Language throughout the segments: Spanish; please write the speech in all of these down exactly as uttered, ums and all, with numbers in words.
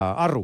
Arru.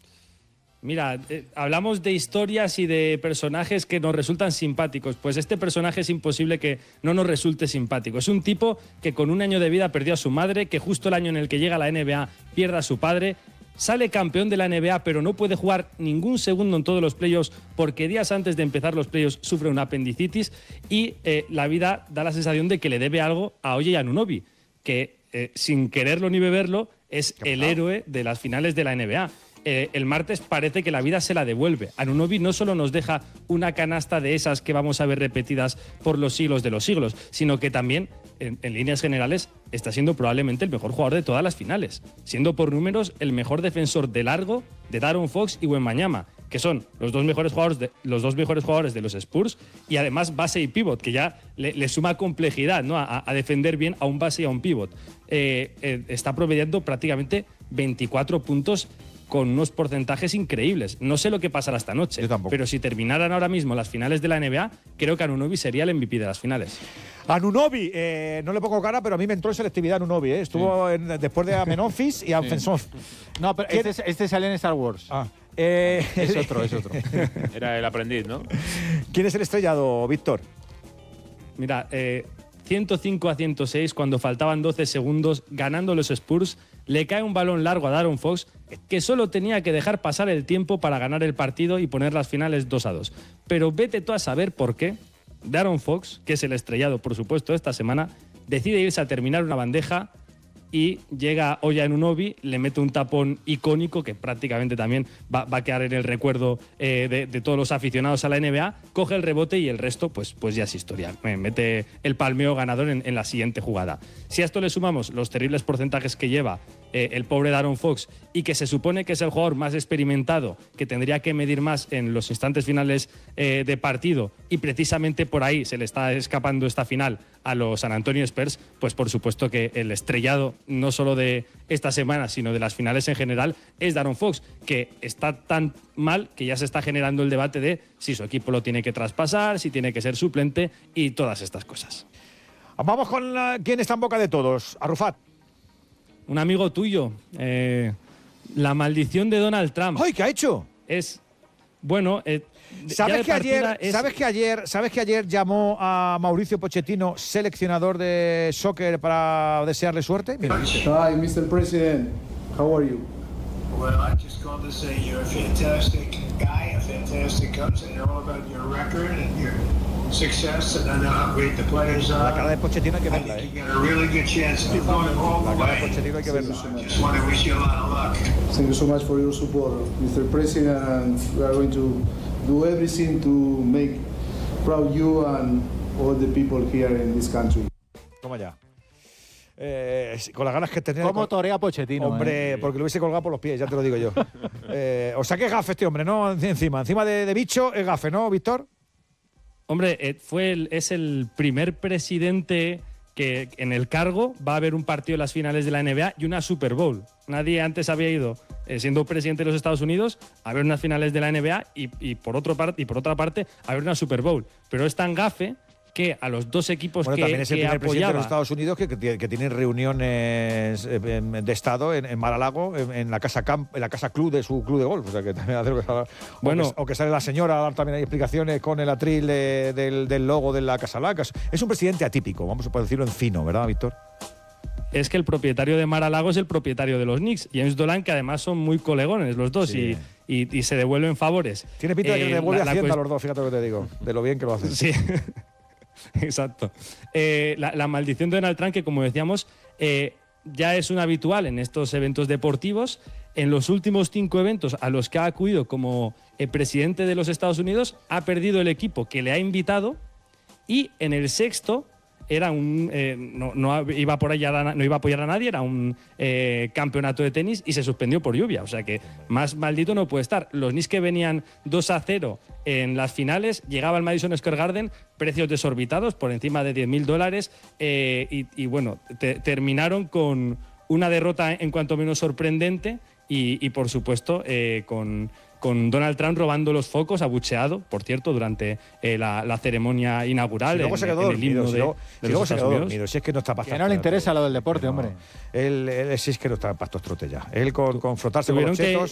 Mira, eh, hablamos de historias y de personajes que nos resultan simpáticos. Pues este personaje es imposible que no nos resulte simpático. Es un tipo que con un año de vida perdió a su madre, que justo el año en el que llega a la N B A pierde a su padre, sale campeón de la N B A pero no puede jugar ningún segundo en todos los playoffs porque días antes de empezar los playoffs sufre una apendicitis y eh, la vida da la sensación de que le debe algo a Oye Anunoby, que eh, sin quererlo ni beberlo es el héroe de las finales de la N B A. Eh, el martes parece que la vida se la devuelve. Anunoby no solo nos deja una canasta de esas que vamos a ver repetidas por los siglos de los siglos, sino que también, en, en líneas generales, está siendo probablemente el mejor jugador de todas las finales, siendo por números el mejor defensor de largo de De'Aaron Fox y Wembanyama, que son los dos mejores jugadores de los dos mejores jugadores de los Spurs, y además base y pivot, que ya le, le suma complejidad, ¿no? a, a defender bien a un base y a un pivot. Eh, eh, está promediando prácticamente veinticuatro puntos con unos porcentajes increíbles. No sé lo que pasará esta noche, pero si terminaran ahora mismo las finales de la N B A, creo que Anunoby sería el M V P de las finales. Anunoby, eh, no le pongo cara, pero a mí me entró en selectividad Anunoby. ¿eh? Estuvo sí. en, después de Amenofis y Anfensov. Sí. No, pero este, es, este sale en Star Wars. Ah. Eh, es otro, es otro. Era el aprendiz, ¿no? ¿Quién es el estrellado, Víctor? Mira, eh, ciento cinco a ciento seis, cuando faltaban doce segundos, ganando los Spurs, le cae un balón largo a De'Aaron Fox que solo tenía que dejar pasar el tiempo para ganar el partido y poner las finales dos a dos. Pero vete tú a saber por qué De'Aaron Fox, que es el estrellado, por supuesto, esta semana, decide irse a terminar una bandeja y llega Oye Anunoby, le mete un tapón icónico que prácticamente también va, va a quedar en el recuerdo eh, de, de todos los aficionados a la N B A, coge el rebote y el resto pues, pues ya es historia. Me mete el palmeo ganador en, en la siguiente jugada. Si a esto le sumamos los terribles porcentajes que lleva eh, el pobre De'Aaron Fox y que se supone que es el jugador más experimentado, que tendría que medir más en los instantes finales eh, de partido y precisamente por ahí se le está escapando esta final a los San Antonio Spurs, pues por supuesto que el estrellado no solo de esta semana, sino de las finales en general, es De'Aaron Fox, que está tan mal que ya se está generando el debate de si su equipo lo tiene que traspasar, si tiene que ser suplente y todas estas cosas. Vamos con la, quién está en boca de todos. Arrufat. Un amigo tuyo, eh, la maldición de Donald Trump. ¡Ay, qué ha hecho! Es, bueno... Eh, ¿Sabes que, ayer, es... ¿sabes, que ayer, ¿Sabes que ayer llamó a Mauricio Pochettino, seleccionador de soccer, para desearle suerte? Mira. Hi, mister President. How are you? Well, I just called to say you're a fantastic guy, a fantastic coach. I know about your record and your success, and I know how great the players are. La cara de Pochettino hay que verla, ¿eh? You got a really good chance of going all the way. La cara de Pochettino hay que verla. Just want to wish you a lot of luck. Thank you so much for your support, mister President, and we are going to do everything to make proud you and all the people here in this country. Toma ya. Eh, con las ganas que tenía. ¿Cómo torea Pochettino? Hombre, eh? porque lo hubiese colgado por los pies, ya te lo digo yo. eh, o sea que es gafe este hombre, ¿no? Encima, encima de, de bicho es gafe, ¿no, Víctor? Hombre, eh, fue el, es el primer presidente que en el cargo va a haber un partido en las finales de la N B A y una Super Bowl. Nadie antes había ido, eh, siendo presidente de los Estados Unidos, a ver unas finales de la N B A y, y, por otro par y por otra parte a ver una Super Bowl. Pero es tan gafe que a los dos equipos bueno, que, también es el que primer apoyaba… presidente de los Estados Unidos que, que, que tiene reuniones de Estado en, en Mar-a-Lago, en, en la casa camp, en la casa club de su club de golf. O sea que también hace lo que sale, bueno, o, que, o que sale la señora a dar también hay explicaciones con el atril de, del, del logo de la Casa Blanca. Es un presidente atípico, vamos a poder decirlo en fino, ¿verdad, Víctor? Es que el propietario de Mar-a-Lago es el propietario de los Knicks, James Dolan, que además son muy colegones los dos, sí. y, y, y se devuelven favores. Tiene pinta de que eh, le devuelve la, Hacienda a los dos, fíjate lo que te digo, de lo bien que lo hacen. Sí. Exacto. Eh, la, la maldición de Donald Trump, que como decíamos, eh, ya es un habitual en estos eventos deportivos. En los últimos cinco eventos a los que ha acudido como eh, presidente de los Estados Unidos, ha perdido el equipo que le ha invitado y en el sexto era un eh, no, no iba por allá, no iba a apoyar a nadie, era un eh, campeonato de tenis y se suspendió por lluvia, o sea que más maldito no puede estar. Los Knicks que venían dos a cero en las finales, llegaba al Madison Square Garden, precios desorbitados, por encima de diez mil dólares, eh, y, y bueno, te, terminaron con una derrota en cuanto menos sorprendente y, y por supuesto eh, con con Donald Trump robando los focos, abucheado, por cierto, durante eh, la, la ceremonia inaugural. Si luego en, se quedó en el dormido, himno si de, luego, de si los luego se Estados quedó Unidos. dormido, si es que no está para Que no le interesa lo del deporte, hombre. Él, él sí es que no está para estos trotes ya. Él con, con frotarse con Tuvieron los que- chetos…